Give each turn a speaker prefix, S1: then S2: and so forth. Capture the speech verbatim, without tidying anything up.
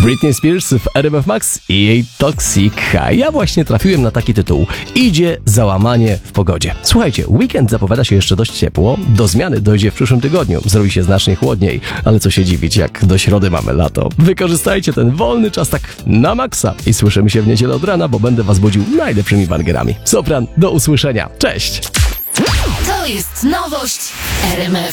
S1: Britney Spears w R M F Max i jej Toxic. A ja właśnie trafiłem na taki tytuł. Idzie załamanie w pogodzie. Słuchajcie, weekend zapowiada się jeszcze dość ciepło. Do zmiany dojdzie w przyszłym tygodniu. Zrobi się znacznie chłodniej. Ale co się dziwić, jak do środy mamy lato. Wykorzystajcie ten wolny czas tak na maksa. I słyszymy się w niedzielę od rana, bo będę was budził najlepszymi bangerami. Sopran, do usłyszenia. Cześć!
S2: To jest nowość R M F.